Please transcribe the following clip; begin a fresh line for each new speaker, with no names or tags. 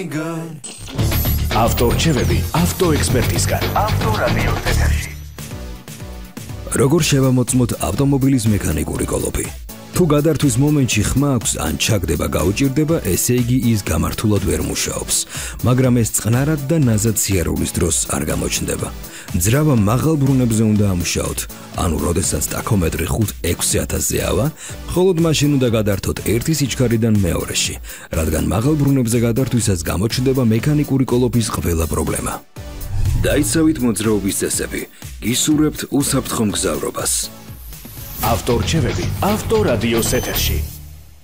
ავტორჩევები ავტოექსპერტისგან. ავტორადიოს ეთერში.
როგორ შევამოწმოთ ავტომობილის მექანიკური კოლოფი? თუ გადართვის მომენტში ხმა აქვს ან ჩაგდება გაუჭირდება, ესე იგი ის გამართულად ვერ მუშაობს, მაგრამ ეს წყნარად და ნაზად სიარულის დროს არ გამოჩნდება. ძრავა მაღალ ბრუნებზე უნდა ამუშაოთ, ანუ როდესაც ტაქომეტრი 5-6000-ზე ავა, მხოლოდ მაშინ უნდა გადართოთ ერთი სიჩქარიდან მეორეში, რადგან მაღალ ბრუნებზე გადართვისას გამოჩნდება მექანიკური კოლოფის ყველა პრობლემა. დაიცავით მოძრაობის წესები, გისურვებთ უსაფრთხო მგზავრობას.
ავტორჩევები ავტორადიოს ეთერში.